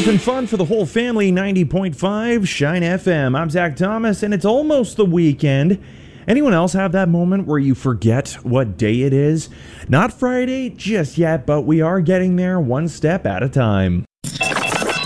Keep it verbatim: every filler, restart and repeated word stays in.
and fun for the whole family. Ninety point five Shine F M. I'm Zach Thomas, and it's almost the weekend. Anyone else have that moment where you forget what day it is? Not Friday just yet, but we are getting there one step at a time.